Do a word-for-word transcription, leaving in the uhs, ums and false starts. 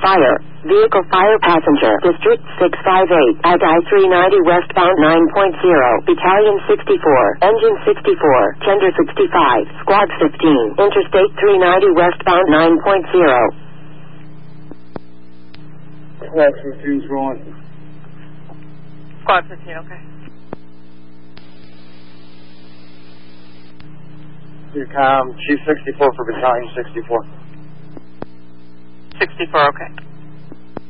Fire. Vehicle fire passenger. District six five eight. Ag I three ninety westbound nine point zero. Battalion sixty-four. Engine sixty-four. Tender sixty-five. Squad fifteen. Interstate three ninety westbound nine point zero. Squad fifteen's rolling. Squad fifteen, okay. Recom, Chief sixty-four for Battalion sixty-four. sixty-four, okay.